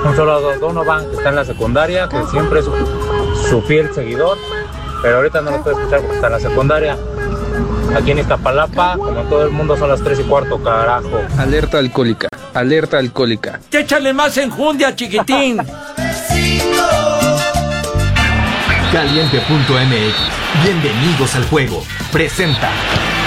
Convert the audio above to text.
Un solo a Donovan, que está en la secundaria, que siempre es su fiel seguidor, pero ahorita no lo puedo escuchar porque está en la secundaria. Aquí en Iztapalapa, como en todo el mundo, son las 3:15, carajo. Alerta alcohólica, alerta alcohólica. Échale más enjundia, chiquitín. Caliente.mx, bienvenidos al juego. Presenta